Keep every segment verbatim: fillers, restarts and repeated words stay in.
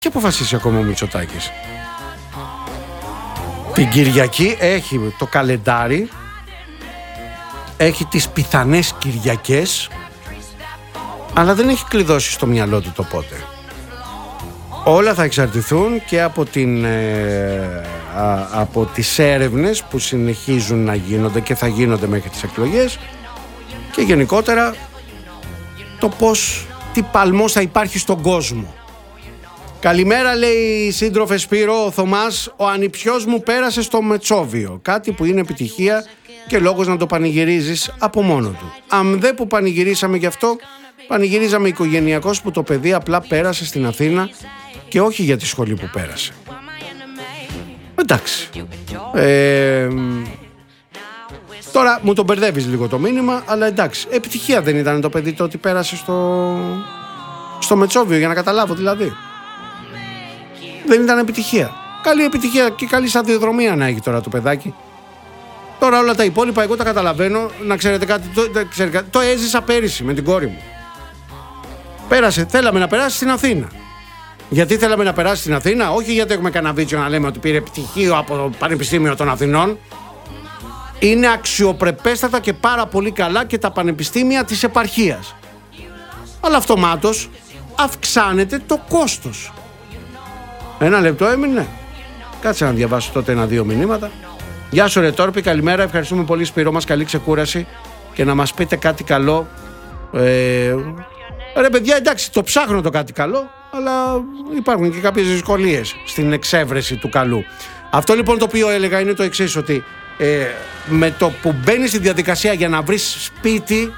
Και αποφασίσει ακόμα ο Μητσοτάκης. Την Κυριακή έχει το καλεντάρι, έχει τις πιθανές Κυριακές, αλλά δεν έχει κλειδώσει στο μυαλό του το πότε. Όλα θα εξαρτηθούν και από, την, ε, α, από τις έρευνες που συνεχίζουν να γίνονται και θα γίνονται μέχρι τις εκλογές, και γενικότερα το πώς, τι παλμός θα υπάρχει στον κόσμο. Καλημέρα, λέει σύντροφε Σπύρο, ο Θωμάς, ο ανιψιός μου πέρασε στο Μετσόβιο. Κάτι που είναι επιτυχία και λόγος να το πανηγυρίζεις από μόνο του. Αν δεν που πανηγυρίσαμε γι' αυτό, πανηγυρίζαμε οικογενειακώς που το παιδί απλά πέρασε στην Αθήνα και όχι για τη σχολή που πέρασε. Εντάξει. Ε, τώρα μου το μπερδεύεις λίγο το μήνυμα, αλλά εντάξει. Επιτυχία δεν ήταν το παιδί το ότι πέρασε στο, στο Μετσόβιο, για να καταλάβω δηλαδή. Δεν ήταν επιτυχία. Καλή επιτυχία και καλή σταδιοδρομία να έχει τώρα το παιδάκι. Τώρα όλα τα υπόλοιπα εγώ τα καταλαβαίνω. Να ξέρετε κάτι, το, ξέρετε, το έζησα πέρυσι με την κόρη μου. Πέρασε, θέλαμε να περάσει στην Αθήνα. Γιατί θέλαμε να περάσει στην Αθήνα? Όχι γιατί έχουμε κανένα βίτσιο να λέμε ότι πήρε επιτυχίο από το Πανεπιστήμιο των Αθηνών. Είναι αξιοπρεπέστατα και πάρα πολύ καλά και τα πανεπιστήμια της επαρχίας. Αλλά αυτομάτως αυξάνεται το κόστος. Ένα λεπτό έμεινε. Κάτσε να διαβάσω τότε ένα-δύο μηνύματα. Γεια σου ρε Τόρπη, καλημέρα. Ευχαριστούμε πολύ Σπύρο μας, καλή ξεκούραση. Και να μας πείτε κάτι καλό. ε, Ρε παιδιά, εντάξει, το ψάχνω το κάτι καλό, αλλά υπάρχουν και κάποιες δυσκολίες στην εξέβρεση του καλού. Αυτό λοιπόν το οποίο έλεγα είναι το εξής, ότι ε, με το που μπαίνεις στη διαδικασία για να βρεις σπίτι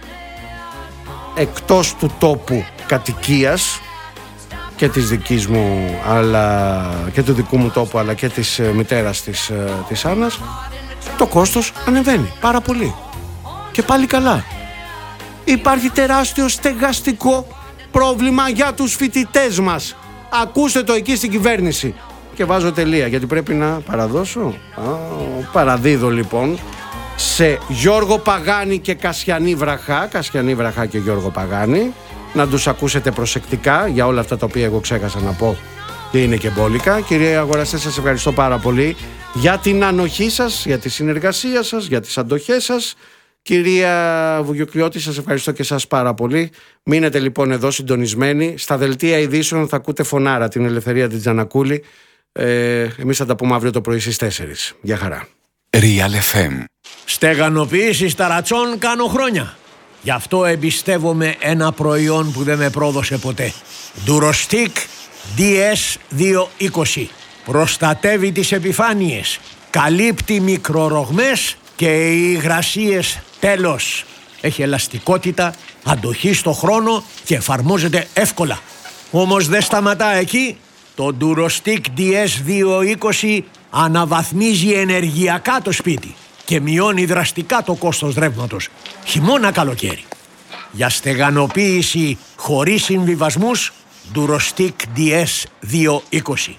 εκτός του τόπου κατοικίας και της δικής μου, αλλά και του δικού μου τόπου, αλλά και της ε, μητέρας της, ε, της Άννας, το κόστος ανεβαίνει πάρα πολύ. Και πάλι καλά. Υπάρχει τεράστιο στεγαστικό πρόβλημα για τους φοιτητές μας. Ακούστε το εκεί στην κυβέρνηση. Και βάζω τελεία, γιατί πρέπει να παραδώσω. Α, παραδίδω λοιπόν σε Γιώργο Παγάνη και Κασιανή Βραχά. Κασιανή Βραχά και Γιώργο Παγάνη. Να τους ακούσετε προσεκτικά για όλα αυτά τα οποία εγώ ξέχασα να πω και είναι και μπόλικα. Κυρία αγοραστές, σας ευχαριστώ πάρα πολύ για την ανοχή σας, για τη συνεργασία σας, για τις αντοχές σας. Κυρία Βουγιουκλιώτη, σας ευχαριστώ και σας πάρα πολύ. Μείνετε λοιπόν εδώ συντονισμένοι. Στα δελτία ειδήσεων θα ακούτε φωνάρα, την Ελευθερία την Τζανακούλη. Ε, εμείς θα τα πούμε αύριο το πρωί στις τέσσερις. Γεια χαρά. Real εφ εμ. Στεγανοποίηση ταρατσών κάνω χρόνια. Γι' αυτό εμπιστεύομαι ένα προϊόν που δεν με πρόδωσε ποτέ. Durostic ντι ες διακόσια είκοσι. Προστατεύει τις επιφάνειες, καλύπτει μικρορογμές και οι υγρασίες τέλος. Έχει ελαστικότητα, αντοχή στο χρόνο και εφαρμόζεται εύκολα. Όμως δεν σταματά εκεί. Το Durostic ντι ες διακόσια είκοσι αναβαθμίζει ενεργειακά το σπίτι και μειώνει δραστικά το κόστος ρεύματος, χειμώνα καλοκαίρι. Για στεγανοποίηση χωρίς συμβιβασμούς, Durostic ντι ες διακόσια είκοσι.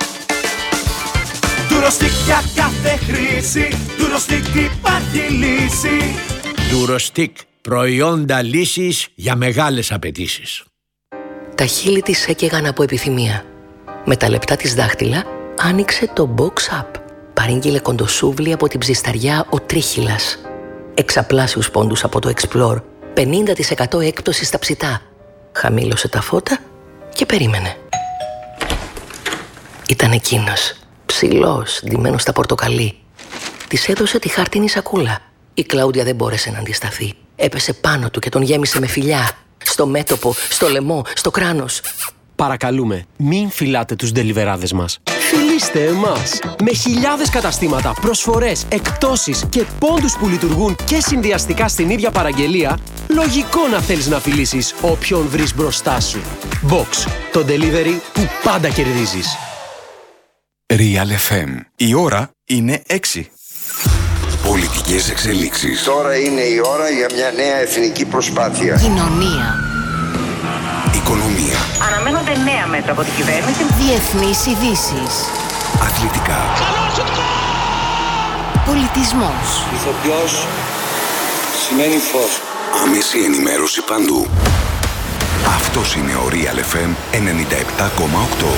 Durostic για κάθε χρήση, Durostic υπάρχει λύση. Durostic, προϊόντα λύσης για μεγάλες απαιτήσεις. Τα χείλη της έκαιγαν από επιθυμία. Με τα λεπτά της δάχτυλα άνοιξε το Box Up. Παρήγγειλε κοντοσούβλι από την ψισταριά ο Τρίχυλας. Εξαπλάσιους πόντους από το Explore. πενήντα τοις εκατό έκπτωση στα ψητά. Χαμήλωσε τα φώτα και περίμενε. Ήταν εκείνος, ψηλός, ντυμένος στα πορτοκαλί. Της έδωσε τη χάρτινη σακούλα. Η Κλάουδια δεν μπόρεσε να αντισταθεί. Έπεσε πάνω του και τον γέμισε με φιλιά. Στο μέτωπο, στο λαιμό, στο κράνος. Παρακαλούμε, μην φυλάτε τους ντελιβεράδες μας. Φιλήστε εμάς! Με χιλιάδες καταστήματα, προσφορές, εκπτώσεις και πόντους που λειτουργούν και συνδυαστικά στην ίδια παραγγελία, λογικό να θέλεις να φιλήσεις όποιον βρεις μπροστά σου. Box, το delivery που πάντα κερδίζεις. Real εφ εμ. Η ώρα είναι έξι. Πολιτικές εξελίξεις. Τώρα είναι η ώρα για μια νέα εθνική προσπάθεια. Κοινωνία. Οικονομία. Αναμένονται νέα μέτρα από την κυβέρνηση. Διεθνείς ειδήσεις. Αθλητικά. Πολιτισμός. Ηθοποιός σημαίνει φως. Άμεση ενημέρωση παντού. Αυτός είναι ο Real εφ εμ ενενήντα επτά κόμμα οκτώ.